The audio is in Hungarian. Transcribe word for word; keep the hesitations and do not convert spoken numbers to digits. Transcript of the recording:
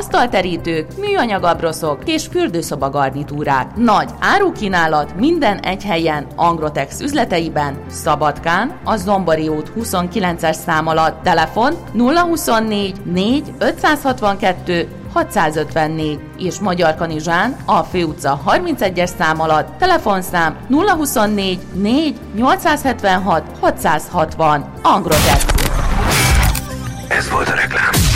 asztalterítők, műanyag abroszok és fürdőszoba garnitúrák. Nagy árukínálat minden egy helyen Angrotex üzleteiben, Szabadkán, a Zombori út huszonkilences szám alatt, telefon nulla huszonnégy négy ötszázhatvankettő hatszázötvennégy és Magyarkanizsán a Főutca harmincegyes szám alatt, telefonszám nulla huszonnégy négy nyolcszázhetvenhat hatszázhatvan. Angrotex. Ez volt a